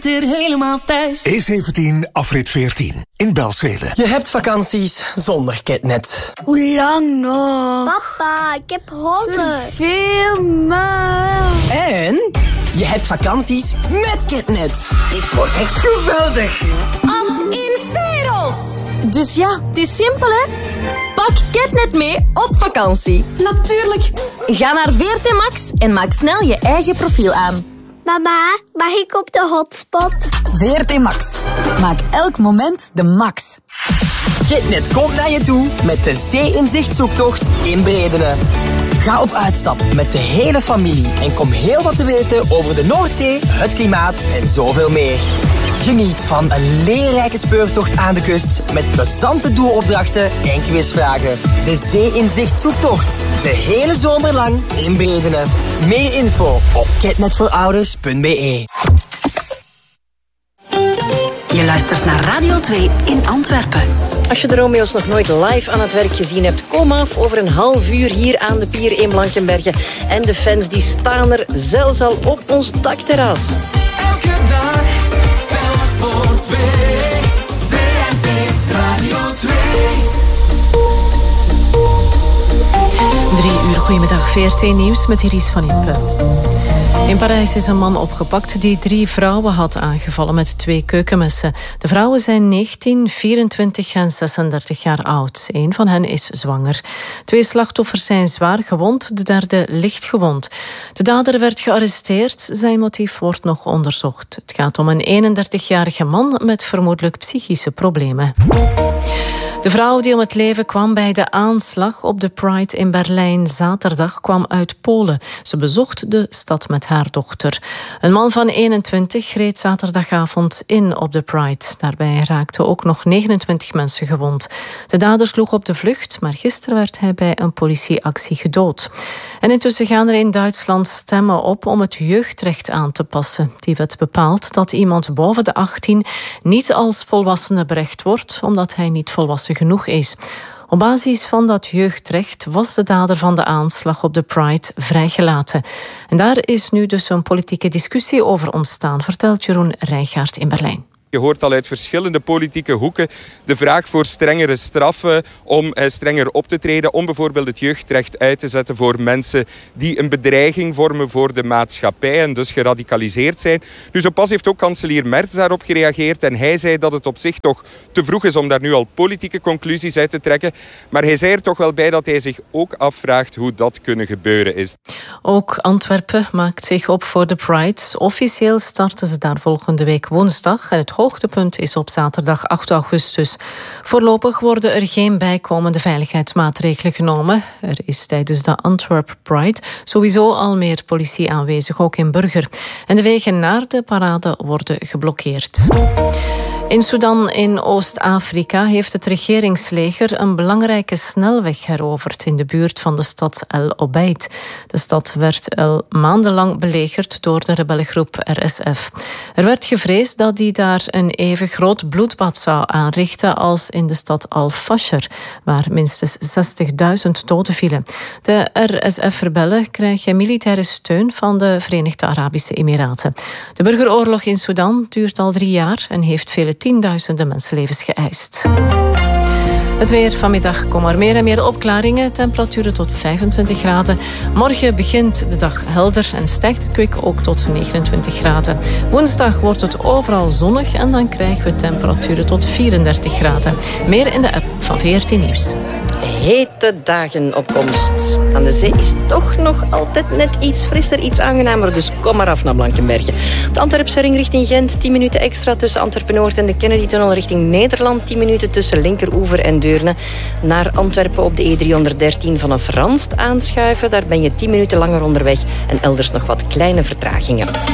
Er helemaal thuis. E17 afrit 14 in Belzele. Je hebt vakanties zonder Ketnet. Hoe lang nog? Papa, ik heb honger. Veel maar. En je hebt vakanties met Ketnet. Dit wordt echt geweldig. Ad in Veros. Dus ja, het is simpel hè. Pak Ketnet mee op vakantie. Natuurlijk. Ga naar VRT Max en maak snel je eigen profiel aan. Mama, mag ik op de hotspot? VRT Max. Maak elk moment de max. Ketnet komt naar je toe met de zee-inzicht-zoektocht in Bredene. Ga op uitstap met de hele familie en kom heel wat te weten over de Noordzee, het klimaat en zoveel meer. Geniet van een leerrijke speurtocht aan de kust met plezante doelopdrachten en quizvragen. De Zee-inzicht-zoektocht. De hele zomer lang in Bredene. Meer info op ketnetvoorouders.be. Je luistert naar Radio 2 in Antwerpen. Als je de Romeo's nog nooit live aan het werk gezien hebt, kom af over een half uur hier aan de pier in Blankenberge. En de fans die staan er zelfs al op ons dakterras. Elke dag telt voor twee. VRT Radio 2. 3 uur, goedemiddag. VRT Nieuws met Iris van Impe. In Parijs is een man opgepakt die 3 vrouwen had aangevallen met 2 keukenmessen. De vrouwen zijn 19, 24 en 36 jaar oud. 1 van hen is zwanger. 2 slachtoffers zijn zwaar gewond, de derde licht gewond. De dader werd gearresteerd, zijn motief wordt nog onderzocht. Het gaat om een 31-jarige man met vermoedelijk psychische problemen. De vrouw die om het leven kwam bij de aanslag op de Pride in Berlijn zaterdag kwam uit Polen. Ze bezocht de stad met haar dochter. Een man van 21 reed zaterdagavond in op de Pride. Daarbij raakten ook nog 29 mensen gewond. De dader sloeg op de vlucht, maar gisteren werd hij bij een politieactie gedood. En intussen gaan er in Duitsland stemmen op om het jeugdrecht aan te passen. Die wet bepaalt dat iemand boven de 18 niet als volwassene berecht wordt, omdat hij niet volwassen genoeg is. Op basis van dat jeugdrecht was de dader van de aanslag op de Pride vrijgelaten. En daar is nu dus een politieke discussie over ontstaan, vertelt Jeroen Rijgaard in Berlijn. Je hoort al uit verschillende politieke hoeken de vraag voor strengere straffen, om strenger op te treden, om bijvoorbeeld het jeugdrecht uit te zetten voor mensen die een bedreiging vormen voor de maatschappij en dus geradicaliseerd zijn. Nu, zo pas heeft ook kanselier Merz daarop gereageerd en hij zei dat het op zich toch te vroeg is om daar nu al politieke conclusies uit te trekken. Maar hij zei er toch wel bij dat hij zich ook afvraagt hoe dat kunnen gebeuren is. Ook Antwerpen maakt zich op voor de Pride. Officieel starten ze daar volgende week woensdag en het hoogtepunt is op zaterdag 8 augustus. Voorlopig worden er geen bijkomende veiligheidsmaatregelen genomen. Er is tijdens de Antwerp Pride sowieso al meer politie aanwezig, ook in Burger. En de wegen naar de parade worden geblokkeerd. In Sudan in Oost-Afrika heeft het regeringsleger een belangrijke snelweg heroverd in de buurt van de stad El Obeid. De stad werd al maandenlang belegerd door de rebellengroep RSF. Er werd gevreesd dat die daar een even groot bloedbad zou aanrichten als in de stad Al-Fasher, waar minstens 60.000 doden vielen. De RSF-rebellen krijgen militaire steun van de Verenigde Arabische Emiraten. De burgeroorlog in Sudan duurt al 3 jaar en heeft vele tienduizenden mensenlevens geëist. Het weer vanmiddag komen er meer en meer opklaringen. Temperaturen tot 25 graden. Morgen begint de dag helder en stijgt het kwik ook tot 29 graden. Woensdag wordt het overal zonnig en dan krijgen we temperaturen tot 34 graden. Meer in de app van VRT Nieuws. Hete dagen op komst. Aan de zee is het toch nog altijd net iets frisser, iets aangenamer. Dus kom maar af naar Blankenberge. Op de Antwerpse ring richting Gent, 10 minuten extra tussen Antwerpen-Noord en de Kennedy-tunnel richting Nederland. 10 minuten tussen Linkeroever en Deurne. Naar Antwerpen op de E313 vanaf Ranst aanschuiven. Daar ben je 10 minuten langer onderweg en elders nog wat kleine vertragingen.